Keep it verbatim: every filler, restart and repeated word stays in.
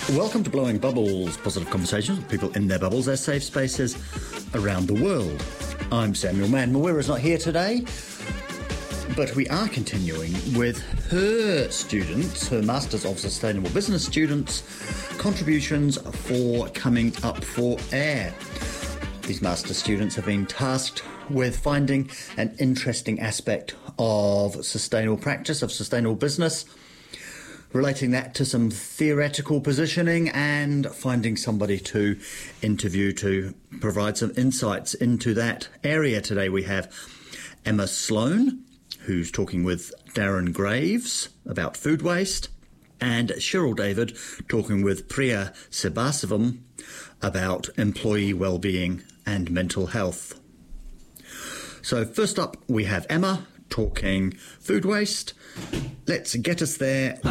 Welcome to Blowing Bubbles, positive conversations with people in their bubbles, their safe spaces around the world. I'm Samuel Mann. Mawira's not here today, but we are continuing with her students, her Masters of Sustainable Business students, contributions for coming up for air. These Master students have been tasked with finding an interesting aspect of sustainable practice, of sustainable business, relating that to some theoretical positioning and finding somebody to interview to provide some insights into that area. Today we have Emma Sloan, who's talking with Darren Graves about food waste, and Cheryl David talking with Priya Sebasivam about employee well-being and mental health. So first up we have Emma talking food waste. Let's get us there.